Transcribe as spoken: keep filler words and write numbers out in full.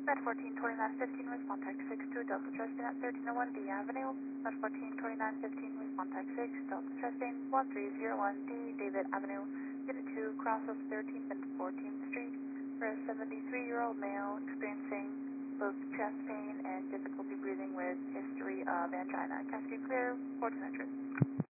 Med fourteen twenty-nine fifteen, respond text six two, Delta Trusting at thirteen oh one D Avenue. Med fourteen twenty-nine fifteen, respond text six, Delta Trusting one three zero one D David Avenue, Unit two, crossover thirteenth and fourteenth Street, for a seventy-three-year-old male experiencing both chest pain and difficulty breathing with history of angina. Cascade clear, fourteen hundred.